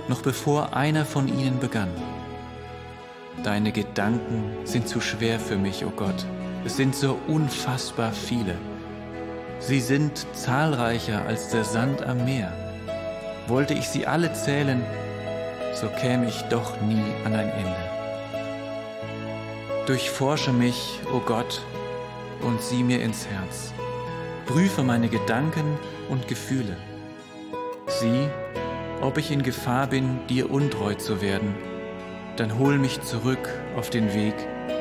noch bevor einer von ihnen begann. Deine Gedanken sind zu schwer für mich, o Gott. Es sind so unfassbar viele. Sie sind zahlreicher als der Sand am Meer. Wollte ich sie alle zählen, so käme ich doch nie an ein Ende. Durchforsche mich, o Gott, und sieh mir ins Herz. Prüfe meine Gedanken und Gefühle. Sieh, ob ich in Gefahr bin, dir untreu zu werden. Dann hol mich zurück auf den Weg,